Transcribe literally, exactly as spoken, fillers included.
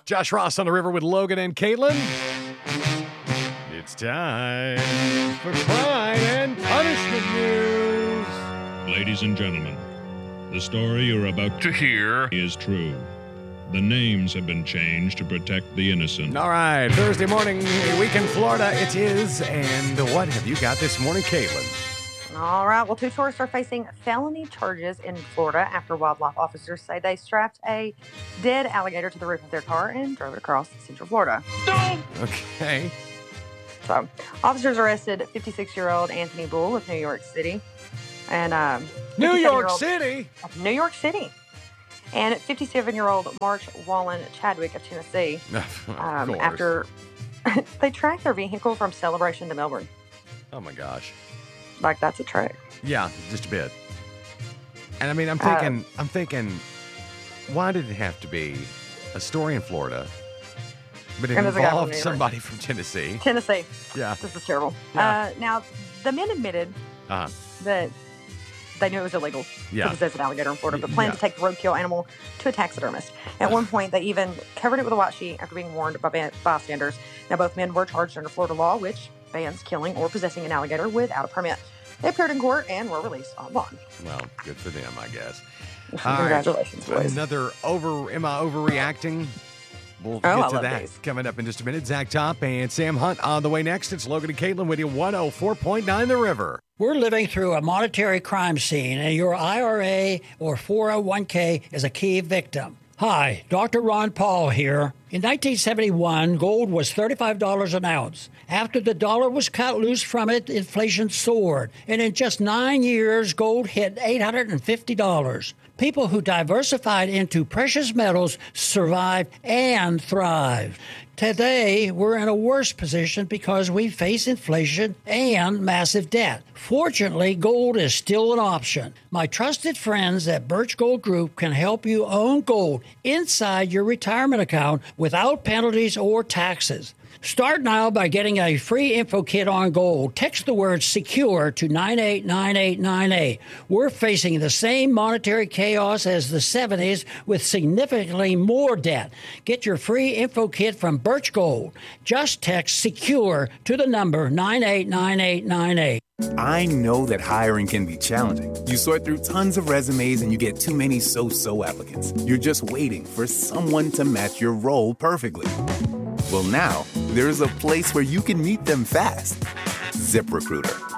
Josh Ross on the river with Logan and Caitlin. It's time for Crime and Punishment News. Ladies and gentlemen, the story you're about to hear is true. The names have been changed to protect the innocent. All right, Thursday morning, a week in Florida it is. And what have you got this morning, Caitlin? All right. Well, two tourists are facing felony charges in Florida after wildlife officers say they strapped a dead alligator to the roof of their car and drove it across Central Florida. Okay. So, officers arrested fifty-six-year-old Anthony Bull of New York City. And um, New York City? New York City. And fifty-seven-year-old March Wallen Chadwick of Tennessee. Of um, course. after they tracked their vehicle from Celebration to Melbourne. Oh, my gosh. Like, that's a trek. Yeah, just a bit. And I mean, I'm thinking, uh, I'm thinking, why did it have to be a story in Florida, but it involved somebody from Tennessee? Tennessee. Yeah. This is terrible. Yeah. Uh, now, the men admitted uh-huh. that they knew it was illegal yeah. to possess an alligator in Florida, but planned yeah. to take the roadkill animal to a taxidermist. At one point, they even covered it with a white sheet after being warned by bystanders. Now, both men were charged under Florida law, which bans killing or possessing an alligator without a permit. They appeared in court and were released on bond. Well, good for them, I guess. Congratulations, right. boys. Another over, am I overreacting? We'll oh, get I to love that these. coming up in just a minute. Zach Top and Sam Hunt on the way next. It's Logan and Caitlin with you, one oh four point nine The River. We're living through a monetary crime scene, and your I R A or four oh one k is a key victim. Hi, Doctor Ron Paul here. In nineteen seventy-one, gold was thirty-five dollars an ounce. After the dollar was cut loose from it, inflation soared. And in just nine years, gold hit eight hundred fifty dollars. People who diversified into precious metals survived and thrived. Today, we're in a worse position because we face inflation and massive debt. Fortunately, gold is still an option. My trusted friends at Birch Gold Group can help you own gold inside your retirement account without penalties or taxes. Start now by getting a free info kit on gold. Text the word SECURE to nine eight nine eight nine eight. We're facing the same monetary chaos as the seventies with significantly more debt. Get your free info kit from Birch Gold. Just text SECURE to the number nine eight nine eight nine eight. I know that hiring can be challenging. You sort through tons of resumes and you get too many so-so applicants. You're just waiting for someone to match your role perfectly. Well, now, there's a place where you can meet them fast. ZipRecruiter.